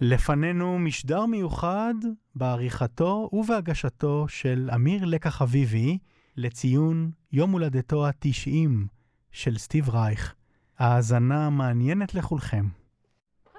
לפנינו משדר מיוחד בעריכתו ובהגשתו של אמיר לקח אביבי לציון יום הולדתו ה-90 של סטיב רייך. האזנה מעניינת לכולכם.